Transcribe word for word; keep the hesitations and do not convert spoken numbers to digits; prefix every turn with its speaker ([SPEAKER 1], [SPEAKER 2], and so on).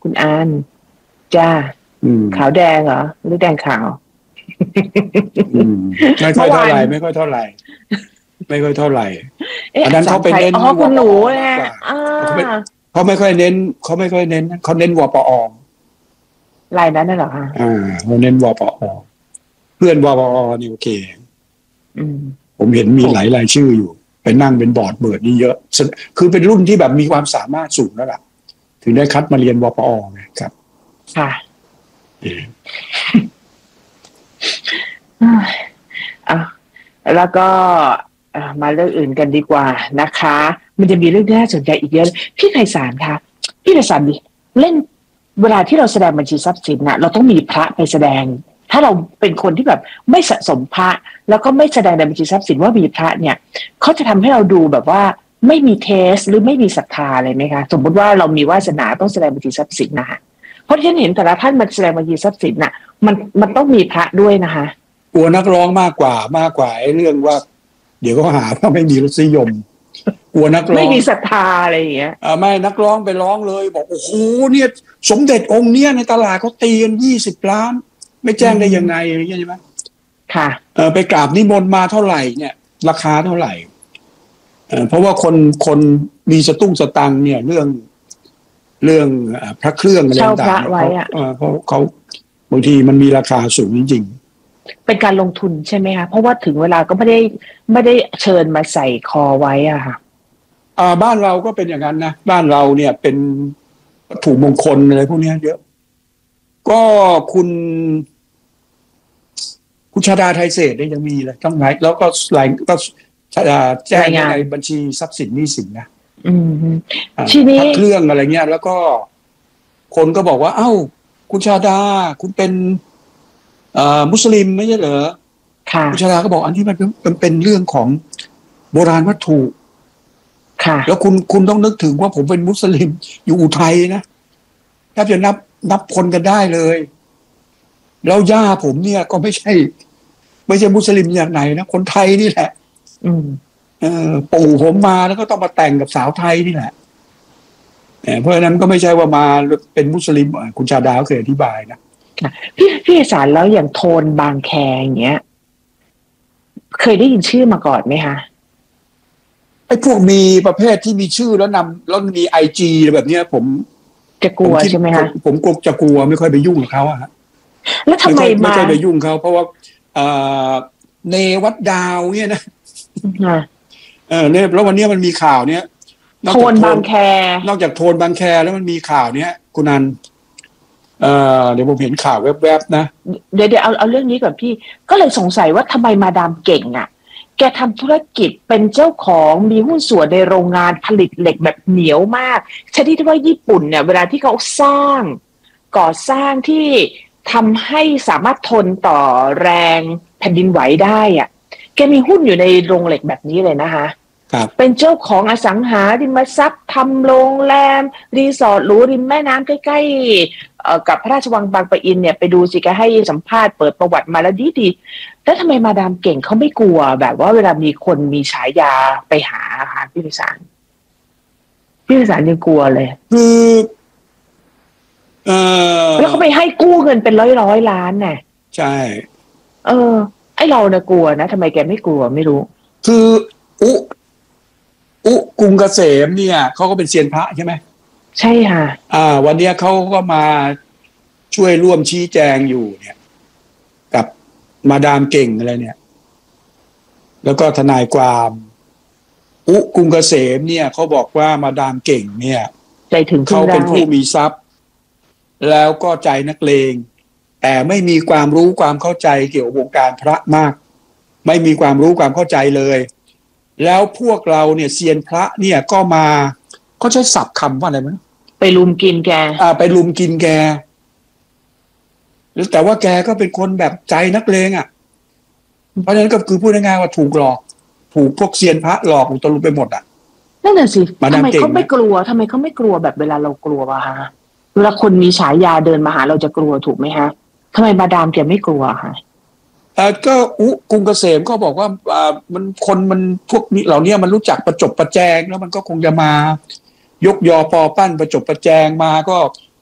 [SPEAKER 1] คุณอานจ้าขาวแดงเหรอหรือแดงขาว
[SPEAKER 2] ไม่ค่อยเท่าไหร่ไม่ค่อยเท่าไหร่ไม่ค่อยเท่าไหร่อันนั้นเขาเป็นเน้น
[SPEAKER 1] อ๋อคุณหนูนะ
[SPEAKER 2] เขาไม่ค่อยเน้นเขาไม่ค่อยเน้นเขาเน้นวปอ
[SPEAKER 1] ลายนั้นน่ะเหรอคะ
[SPEAKER 2] อ่าเขาเน้นวปอเพื่อนวปอนี่โอเคผมเห็นมีหลายรายชื่ออยู่ไปนั่งเป็นบอร์ดเบิร์ดนี่เยอะคือเป็นรุ่นที่แบบมีความสามารถสูงแล้วล่ะถึงได้คัดมาเรียนวปอไงครับ
[SPEAKER 1] ค่ะอ่ะแล้วก็มาเรื่องอื่นกันดีกว่านะคะมันจะมีเรื่องที่น่าสนใจอีกเยอะพี่ไพศาลคะพี่ไพศาลดิเล่นเวลาที่เราแสดงบัญชีทรัพย์สินนะเราต้องมีพระไปแสดงถ้าเราเป็นคนที่แบบไม่สะสมพระแล้วก็ไม่แสดงในบัญชีทรัพย์สินว่ามีพระเนี่ยเขาจะทำให้เราดูแบบว่าไม่มีเทสหรือไม่มีศรัทธาอะไรไหมคะสมมติว่าเรามีวาสนาต้องแสดงบัญชีทรัพย์สินนะคะเพราะที่ฉันเห็นแต่ละท่านมาแสดงบัญชีทรัพย์สินน่ะมันมันต้องมีพระด้วยนะคะ
[SPEAKER 2] กลัวนักร้องมากกว่ามากกว่าไอ้เรื่องว่าเดี๋ยวก็หาว่าไม่มีรสนิยมกลัวนักร้อง
[SPEAKER 1] ไม่มีศรัทธาอะไรอย่างเงี้ย
[SPEAKER 2] อ่าไม่นักร้องไปร้องเลยบอกโอ้โหเนี่ยสมเด็จองค์เนี้ยในตลาดเขาตีกันยี่สิบล้านไม่แจ้งได้ยังไงอะไรอย่างเงี้ยใช่ไหม
[SPEAKER 1] ค่ะ
[SPEAKER 2] เออไปกราบนิมนต์มาเท่าไหร่เนี่ยราคาเท่าไหร่เออเพราะว่าคนคนมีสตุ้งสตังเนี่ยเรื่องเรื่องพระเครื่องอะไรต่างๆเพราะเขาบางทีมันมีราคาสูงจริง
[SPEAKER 1] ๆเป็นการลงทุนใช่ไหมคะเพราะว่าถึงเวลาก็ไม่ได้ไม่ได้เชิญมาใส่คอไว้อ่ะค่ะ
[SPEAKER 2] อ่าบ้านเราก็เป็นอย่างนั้นนะบ้านเราเนี่ยเป็นวัตถุมงคลอะไรพวกนี้เยอะก็คุณคุณชาดาไทยเศรษฐ์เนี่ยยังมีเลยต้องไหนแล้วก็รายก็แจ้งในบัญชีทรัพย์สินหนี้สินนะ
[SPEAKER 1] ทีนี้
[SPEAKER 2] เครื่องอะไรเงี้ยแล้วก็คนก็บอกว่าเอ้าคุณชาดาคุณเป็นมุสลิมไม่ใช่เหรอคุณชาดาก็บอกอันที่มันเป็นเป็นเรื่องของโบราณวัตถุแล้วคุณคุณต้องนึกถึงว่าผมเป็นมุสลิมอยู่อุทัยนะแทบจะนับนับคนกันได้เลยแล้วย่าผมเนี่ยก็ไม่ใช่ไม่ใช่มุสลิมอย่างไหนนะคนไทยนี่แหละ
[SPEAKER 1] อืม
[SPEAKER 2] เออปู่ผมมาแล้วก็ต้องมาแต่งกับสาวไทยนี่แหละเพราะฉะนั้นก็ไม่ใช่ว่ามาเป็นมุสลิมคุณชาดาเคยอธิบายนะ
[SPEAKER 1] พี่พี่สารแล้วอย่างโทนบางแคอย่างเงี้ยเคยได้ยินชื่อมาก่อนไหมคะ
[SPEAKER 2] ไอ้พวกมีประเภทที่มีชื่อแล้วนำแล้วมีไอจีแบบเนี้ยผม
[SPEAKER 1] จะกลัวใช่ไหมคะ
[SPEAKER 2] ผมกลัวจะกลัวไม่ค่อยไปยุ่งกับเขาอะฮะ
[SPEAKER 1] แล้วทำไมมา
[SPEAKER 2] ไม่ค่อยไปยุ่งเขาเพราะว่าเนวัดดาวเนี่ยนะเออเนี่ยแล้ววันนี้มันมีข่าวเนี้ย
[SPEAKER 1] โทนบางแคน
[SPEAKER 2] อกจากโทนบางแคแล้วมันมีข่าวเนี้ยคุณนันเออเดี๋ยวผมเห็นข่าวแวบๆนะ
[SPEAKER 1] เดี๋ยวเดี๋ยวเอาเอาเรื่องนี้ก่อนพี่ก็เลยสงสัยว่าทำไมมาดามเก่งอ่ะแกทำธุรกิจเป็นเจ้าของมีหุ้นส่วนในโรงงานผลิตเหล็กแบบเหนียวมากชนิดที่ว่าญี่ปุ่นเนี่ยเวลาที่เขาสร้างก่อสร้างที่ทำให้สามารถทนต่อแรงแผ่นดินไหวได้อ่ะแกมีหุ้นอยู่ในโรงเหล็กแบบนี้เลยนะคะเป็นเจ้าของอสังหาริมทรัพย์ทำโรงแรมรีสอร์ทหรูริมแม่น้ำใกล้ๆกับพระราชวังบางปะอินเนี่ยไปดูสิแกให้สัมภาษณ์เปิดประวัติมาแล้วดีๆแล้วทำไมมาดามเก่งเขาไม่กลัวแบบว่าเวลามีคนมีฉายาไปหาค่ะพี่พิสารพี่พิสารยังกลัวเลย
[SPEAKER 2] คือเออ
[SPEAKER 1] แล้วเขาไปให้กู้เงินเป็นร้อยร้อยล้านน่ะ
[SPEAKER 2] ใช่
[SPEAKER 1] เออไอเราเนี่ยกลัวนะทำไมแกไม่กลัวไม่รู้
[SPEAKER 2] คืออุอุกรุงเกษมเนี่ยเขาก็เป็นเซียนพระใช่ไหม
[SPEAKER 1] ใช่ค่ะ
[SPEAKER 2] อ่าวันนี้เขาก็มาช่วยร่วมชี้แจงอยู่เนี่ยกับมาดามเก่งอะไรเนี่ยแล้วก็ทนายความอุกรุงเกษมเนี่ยเขาบอกว่ามาดามเก่งเนี่ย
[SPEAKER 1] ใจถึง
[SPEAKER 2] เขาเป็นผู้มีทรัพย์แล้วก็ใจนักเลงแต่ไม่มีความรู้ความเข้าใจเกี่ยวกับวงการพระมากไม่มีความรู้ความเข้าใจเลยแล้วพวกเราเนี่ยเซียนพระเนี่ยก็มาเขาใช้ศัพท์คำว่าอะไรมั้ย
[SPEAKER 1] ไปลุมกินแก
[SPEAKER 2] อ่าไปลุมกินแกแต่ว่าแกก็เป็นคนแบบใจนักเลงอ่ะเพราะฉะนั้นก็คือพูดง่ายๆว่าถูกหลอกถูกพวกเซียนพระหลอกอุตลุไปหมดอ่ะ
[SPEAKER 1] นั่นแหละสิทำไมเขาไม่กลัวทำไมเขาไม่กลัวแบบเวลาเรากลัววะฮะเวลาคนมีฉายาเดินมาหาเราจะกลัวถูกไหมฮะทำไมมาดามแกไม่กลัวฮะ
[SPEAKER 2] เออก็อุกรุงเกษมก็บอกว่าอ่ามันคนมันพวกนี้เหล่านี้มันรู้จักประจบประแจงแล้วมันก็คงจะมายกยอปอปั้นประจบประแจงมาก็